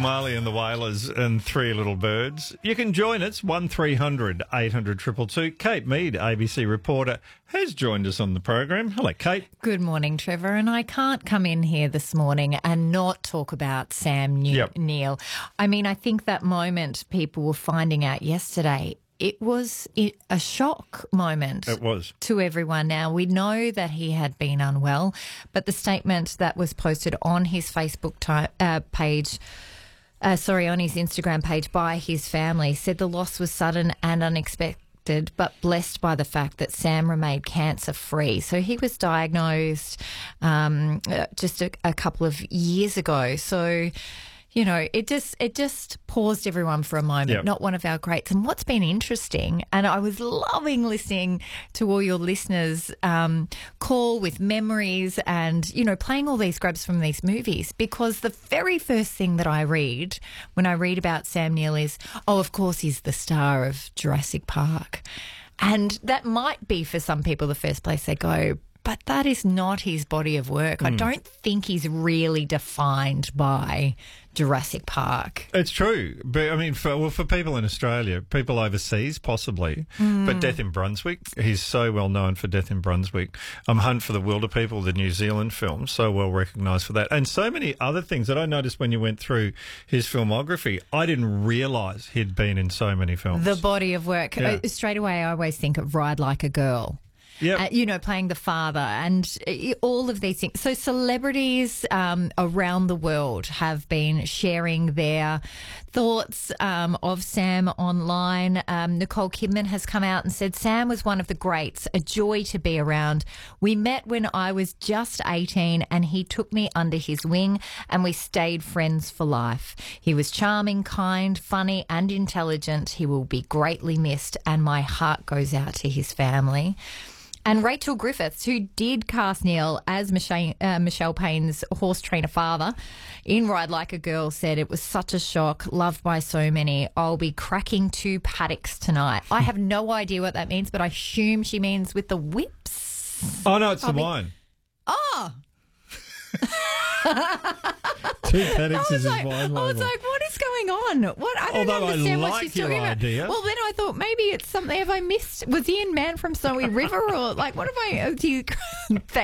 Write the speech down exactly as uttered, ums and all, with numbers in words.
Marley and the Wailers and Three Little Birds. You can join us, one three hundred eight hundred two two two. Kate Mead, A B C reporter, has joined us on the program. Hello, Kate. Good morning, Trevor. And I can't come in here this morning and not talk about Sam ne- Yep. Neill. I mean, I think that moment people were finding out yesterday, it was it, a shock moment. It was. To everyone. Now, we know that he had been unwell, but the statement that was posted on his Facebook ti- uh, page, uh, sorry, on his Instagram page by his family said the loss was sudden and unexpected, but blessed by the fact that Sam remained cancer-free. So he was diagnosed um, uh, just a, a couple of years ago. So, you know, it just it just paused everyone for a moment, Yep. not one of our greats. And what's been interesting, and I was loving listening to all your listeners um, call with memories and, you know, playing all these grabs from these movies, because the very first thing that I read when I read about Sam Neill is, oh, of course, he's the star of Jurassic Park. And that might be for some people the first place they go, but that is not his body of work. Mm. I don't think he's really defined by Jurassic Park. It's true. But I mean, for, well, for people in Australia, people overseas possibly, Mm. but Death in Brunswick, he's so well known for Death in Brunswick. Um, Hunt for the Wilder People, the New Zealand film, so well recognised for that. And so many other things that I noticed when you went through his filmography. I didn't realise he'd been in so many films. The body of work. Yeah. Uh, straight away, I always think of Ride Like a Girl. Yep. Uh, you know, playing the father and uh, all of these things. So celebrities um, around the world have been sharing their thoughts um, of Sam online. Um, Nicole Kidman has come out and said, Sam was one of the greats, a joy to be around. We met when I was just eighteen and he took me under his wing and we stayed friends for life. He was charming, kind, funny and intelligent. He will be greatly missed and my heart goes out to his family. And Rachel Griffiths, who did cast Neil as Michelle, uh, Michelle Payne's horse trainer father in Ride Like a Girl, said it was such a shock, loved by so many. I'll be cracking two paddocks tonight. I have no idea what that means, but I assume she means with the whips. Oh, no, it's I'll the be- wine. Oh! Two paddocks I is was, his like, wine I was label. like, what is going on? What I don't Although I understand what like she's your talking about. idea. Well, then I thought maybe it's something. Have I missed? Was he in Man from Snowy River or like what have I? Do you,